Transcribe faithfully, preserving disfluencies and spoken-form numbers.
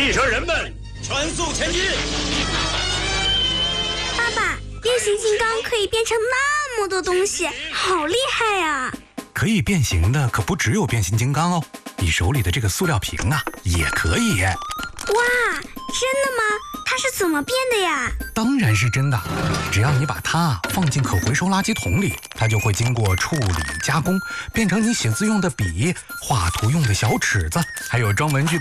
汽车人们，全速前进！ 爸爸，变形金刚可以变成那么多东西，好厉害呀！ 可以变形的可不只有变形金刚哦，你手里的这个塑料瓶啊，也可以。 哇，真的吗？它是怎么变的呀？ 当然是真的，只要你把它放进可回收垃圾桶里，它就会经过处理加工，变成你写字用的笔、画图用的小尺子，还有装文具的